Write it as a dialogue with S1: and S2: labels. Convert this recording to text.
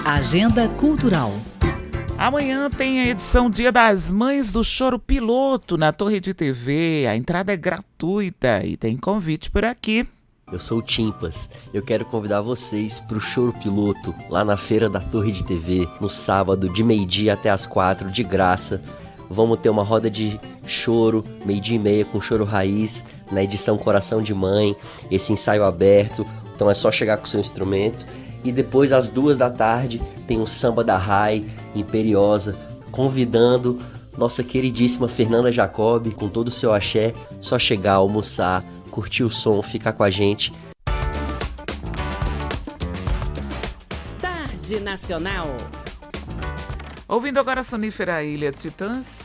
S1: Agenda Cultural.
S2: Amanhã tem a edição Dia das Mães do Choro Piloto na Torre de TV. A entrada é gratuita e tem convite por aqui.
S3: Eu sou o Timpas. Eu quero convidar vocês para o Choro Piloto, lá na Feira da Torre de TV, no sábado, de meio-dia até as 4, de graça. Vamos ter uma roda de choro, meio-dia e meia, com choro raiz, na edição Coração de Mãe, esse ensaio aberto. Então é só chegar com o seu instrumento. E depois, às 2 da tarde, tem o Samba da Rai, Imperiosa, convidando nossa queridíssima Fernanda Jacob, com todo o seu axé. Só chegar, almoçar, curtir o som, ficar com a gente.
S4: Tarde Nacional.
S2: Ouvindo agora a sonífera Ilha Titãs.